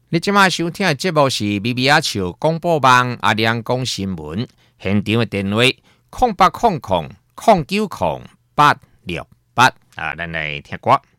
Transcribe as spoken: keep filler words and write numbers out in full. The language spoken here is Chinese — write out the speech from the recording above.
你即马收听的节目是咪咪仔笑广播网阿亮讲新闻，现场的电话空八空空空九空八六八啊，咱来听歌。